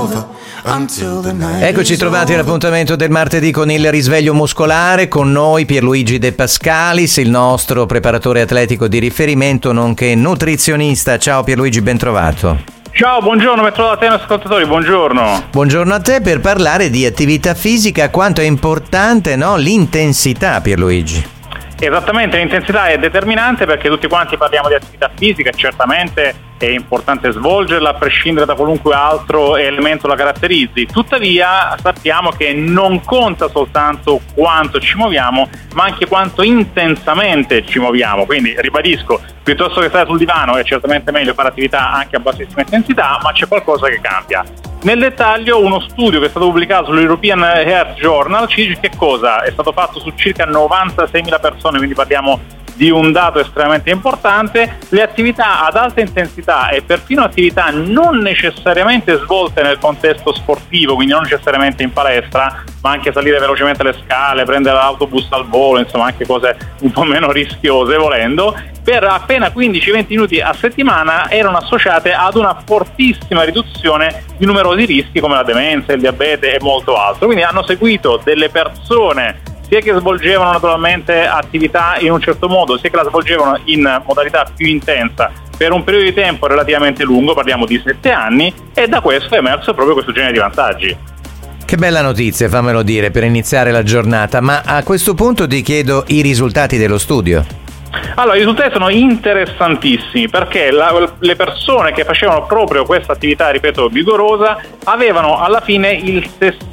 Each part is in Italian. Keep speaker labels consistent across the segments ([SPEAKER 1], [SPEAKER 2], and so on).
[SPEAKER 1] Eccoci trovati all'appuntamento del martedì con il risveglio muscolare. Con noi Pierluigi De Pascalis, il nostro preparatore atletico di riferimento nonché nutrizionista. Ciao Pierluigi, ben trovato.
[SPEAKER 2] Ciao, buongiorno, mi trovo da te ascoltatori, buongiorno.
[SPEAKER 1] Buongiorno a te, per parlare di attività fisica, quanto è importante, no? L'intensità, Pierluigi.
[SPEAKER 2] Esattamente, l'intensità è determinante perché tutti quanti parliamo di attività fisica e certamente è importante svolgerla a prescindere da qualunque altro elemento la caratterizzi. Tuttavia sappiamo che non conta soltanto quanto ci muoviamo, ma anche quanto intensamente ci muoviamo. Quindi ribadisco, piuttosto che stare sul divano è certamente meglio fare attività anche a bassissima intensità, ma c'è qualcosa che cambia. Nel dettaglio, uno studio che è stato pubblicato sull'European Heart Journal ci dice che cosa è stato fatto su circa 96.000 persone, quindi parliamo di un dato estremamente importante. Le attività ad alta intensità e perfino attività non necessariamente svolte nel contesto sportivo, quindi non necessariamente in palestra, ma anche salire velocemente le scale, prendere l'autobus al volo, insomma anche cose un po' meno rischiose volendo, per appena 15-20 minuti a settimana erano associate ad una fortissima riduzione di numerosi rischi come la demenza, il diabete e molto altro. Quindi hanno seguito delle persone sia che svolgevano naturalmente attività in un certo modo, sia che la svolgevano in modalità più intensa per un periodo di tempo relativamente lungo, parliamo di 7 anni, e da questo è emerso proprio questo genere di vantaggi.
[SPEAKER 1] Che bella notizia, fammelo dire, per iniziare la giornata, ma a questo punto ti chiedo i risultati dello studio.
[SPEAKER 2] Allora, i risultati sono interessantissimi perché le persone che facevano proprio questa attività, ripeto, vigorosa, avevano alla fine il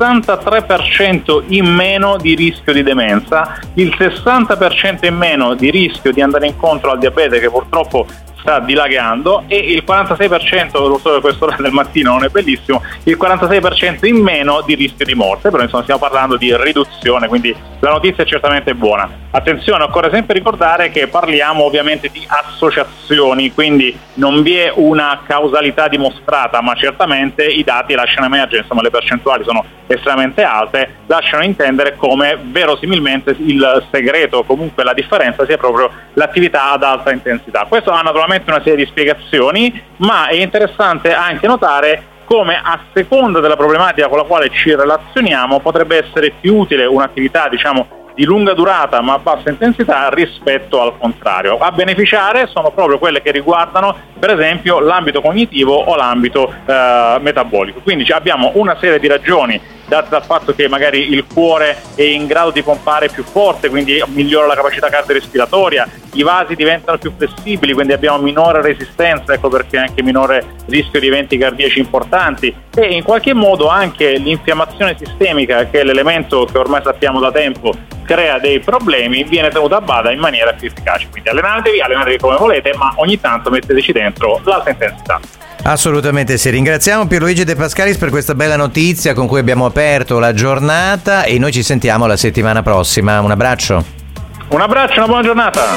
[SPEAKER 2] 63% in meno di rischio di demenza, il 60% in meno di rischio di andare incontro al diabete che purtroppo sta dilagando, e il 46%, lo so che quest'ora del mattino non è bellissimo, il 46% in meno di rischio di morte, però insomma stiamo parlando di riduzione, quindi la notizia è certamente buona. Attenzione, occorre sempre ricordare che parliamo ovviamente di associazioni, quindi non vi è una causalità dimostrata, ma certamente i dati lasciano emergere, insomma le percentuali sono estremamente alte, lasciano intendere come verosimilmente il segreto, comunque la differenza, sia proprio l'attività ad alta intensità. Questo ha naturalmente una serie di spiegazioni, ma è interessante anche notare come a seconda della problematica con la quale ci relazioniamo potrebbe essere più utile un'attività, diciamo, di lunga durata ma a bassa intensità rispetto al contrario. A beneficiare sono proprio quelle che riguardano per esempio l'ambito cognitivo o l'ambito metabolico. Quindi abbiamo una serie di ragioni date dal fatto che magari il cuore è in grado di pompare più forte, quindi migliora la capacità cardiorespiratoria, i vasi diventano più flessibili, quindi abbiamo minore resistenza, ecco perché anche minore rischio di eventi cardiaci importanti, e in qualche modo anche l'infiammazione sistemica, che è l'elemento che ormai sappiamo da tempo crea dei problemi, viene tenuta a bada in maniera più efficace. Quindi allenatevi come volete, ma ogni tanto metteteci dentro l'alta intensità.
[SPEAKER 1] Assolutamente sì, ringraziamo Pierluigi De Pascalis per questa bella notizia con cui abbiamo aperto la giornata, e noi ci sentiamo la settimana prossima. Un abbraccio.
[SPEAKER 2] Un abbraccio, una buona giornata.